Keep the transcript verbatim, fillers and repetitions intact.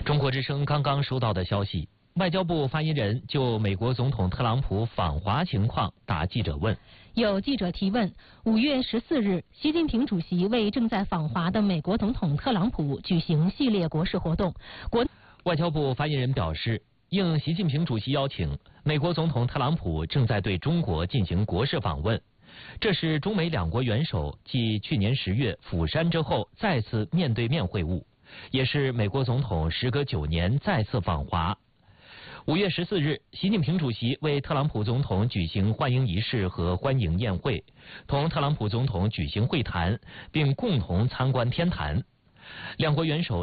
中国之声刚刚收到的消息，外交部发言人就美国总统特朗普访华情况答记者问。 有记者提问：五月十四日，习近平主席为正在访华的美国总统特朗普举行系列国事活动。国外交部发言人表示，应习近平主席邀请，美国总统特朗普正在对中国进行国事访问。这是中美两国元首继去年十月釜山之后再次面对面会晤，也是美国总统时隔九年再次访华。五月十四日，习近平主席为特朗普总统举行欢迎仪式和欢迎宴会，同特朗普总统举行会谈，并共同参观天坛。两国元首